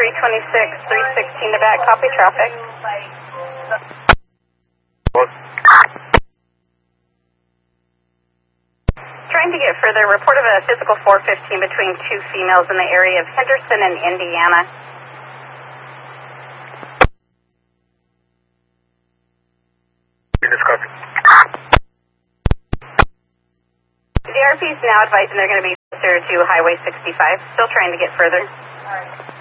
326, 316 to back, copy traffic. Trying to get further, report of a physical 415 between two females in the area of Henderson and Indiana. The RP is now advising they're going to be closer to Highway 65, still trying to get further.